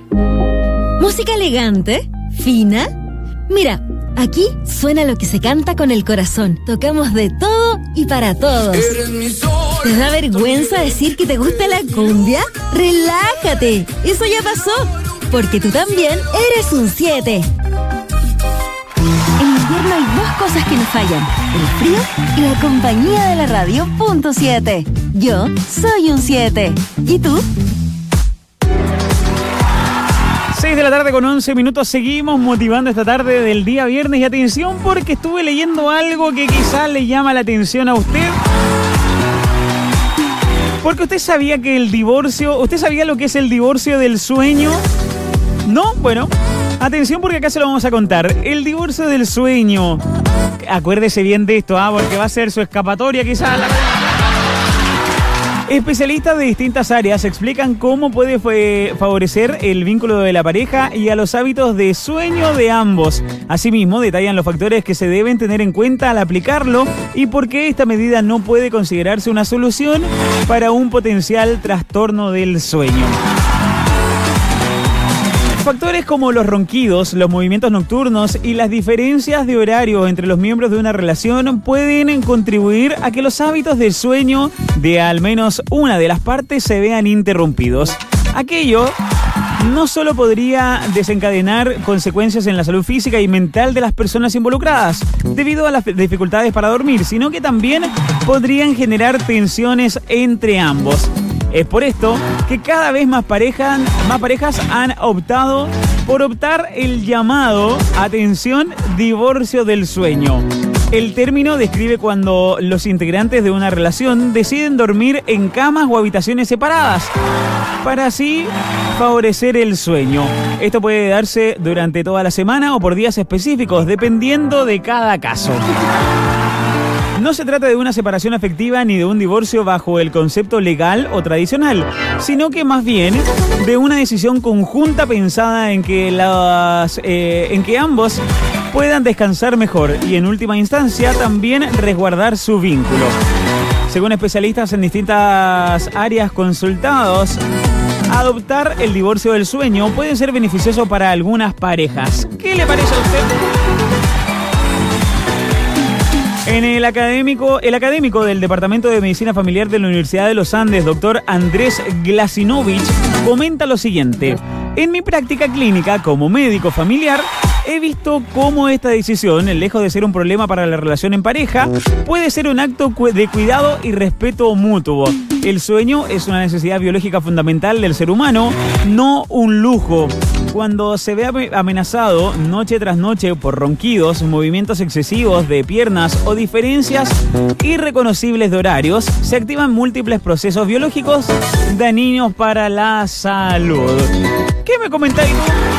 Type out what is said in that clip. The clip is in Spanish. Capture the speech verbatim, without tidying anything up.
¿Música elegante? ¿Fina? Mira, aquí suena lo que se canta con el corazón. Tocamos de todo y para todos. ¿Te da vergüenza decir que te gusta la cumbia? ¡Relájate! Eso ya pasó, porque tú también eres un siete. En invierno hay dos cosas que nos fallan: el frío y la compañía de la radio. Punto siete. Yo soy un siete. ¿Y tú? seis de la tarde con once minutos. Seguimos motivando esta tarde del día viernes. Y atención, porque estuve leyendo algo que quizás le llama la atención a usted. Porque usted sabía que el divorcio... ¿Usted sabía lo que es el divorcio del sueño? ¿No? Bueno, atención, porque acá se lo vamos a contar. El divorcio del sueño. Acuérdese bien de esto, ¿ah? Porque va a ser su escapatoria quizás. La... Especialistas de distintas áreas explican cómo puede favorecer el vínculo de la pareja y a los hábitos de sueño de ambos. Asimismo, detallan los factores que se deben tener en cuenta al aplicarlo y por qué esta medida no puede considerarse una solución para un potencial trastorno del sueño. Factores como los ronquidos, los movimientos nocturnos y las diferencias de horario entre los miembros de una relación pueden contribuir a que los hábitos de sueño de al menos una de las partes se vean interrumpidos. Aquello no solo podría desencadenar consecuencias en la salud física y mental de las personas involucradas debido a las dificultades para dormir, sino que también podrían generar tensiones entre ambos. Es por esto que cada vez más parejas, más parejas han optado por optar el llamado, atención, divorcio del sueño. El término describe cuando los integrantes de una relación deciden dormir en camas o habitaciones separadas para así favorecer el sueño. Esto puede darse durante toda la semana o por días específicos, dependiendo de cada caso. No se trata de una separación afectiva ni de un divorcio bajo el concepto legal o tradicional, sino que más bien de una decisión conjunta pensada en que, las, eh, en que ambos puedan descansar mejor y en última instancia también resguardar su vínculo. Según especialistas en distintas áreas consultados, adoptar el divorcio del sueño puede ser beneficioso para algunas parejas. ¿Qué le parece a usted? En el académico, el académico del Departamento de Medicina Familiar de la Universidad de los Andes, doctor Andrés Glasinovich, comenta lo siguiente: en mi práctica clínica como médico familiar, he visto cómo esta decisión, lejos de ser un problema para la relación en pareja, puede ser un acto de cuidado y respeto mutuo. El sueño es una necesidad biológica fundamental del ser humano, no un lujo. Cuando se ve amenazado noche tras noche por ronquidos, movimientos excesivos de piernas o diferencias irreconocibles de horarios, se activan múltiples procesos biológicos dañinos para la salud. ¿Qué me comentáis tú?